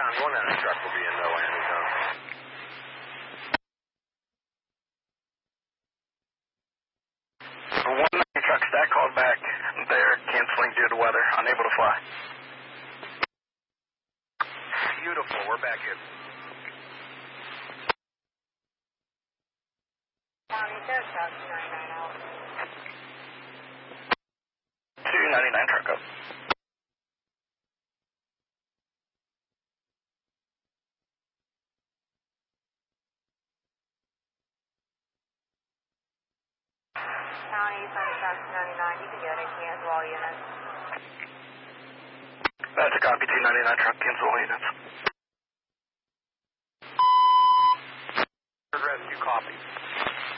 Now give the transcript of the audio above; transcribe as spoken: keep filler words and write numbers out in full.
I'm going down the truck will be in no landing zone. one ninety truck stack called back. They're canceling due to weather, unable to fly. Beautiful, we're back in. County, there's truck ninety-nine out. two ninety-nine truck up. County, Sunny Truck ninety-nine, you can get it, cancel all units. That's a copy, two ninety-nine truck, cancel all units. Rescue copy.